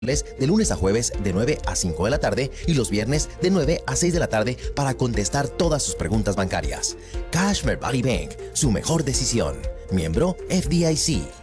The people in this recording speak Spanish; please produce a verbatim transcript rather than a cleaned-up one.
de lunes a jueves de nueve a cinco de la tarde y los viernes de nueve a seis de la tarde para contestar todas sus preguntas bancarias. Cash Mervali Bank, su mejor decisión. Miembro F D I C.